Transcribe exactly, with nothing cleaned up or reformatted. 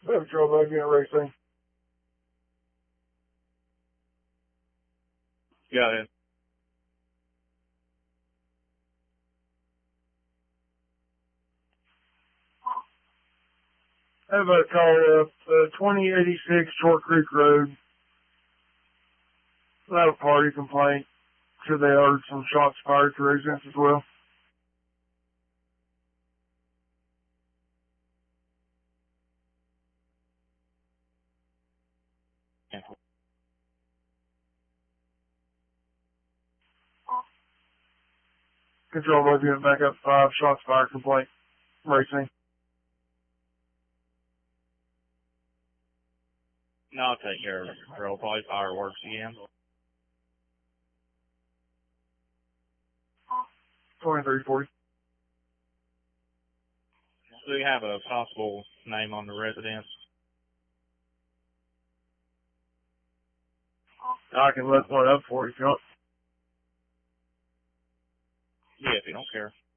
Control Bug Unit Racing. Got it. I have a call up, uh, twenty eighty-six Short Creek Road. Without a party complaint. Sure they heard some shots fired to residents as well. Control Bug Unit back up five, shots fired complaint. Racing. No, I'll take care of it. Girl, probably fireworks again. twenty-three forty. Do you have a possible name on the residence? I can look one up for you if you want. Yeah, if you don't care.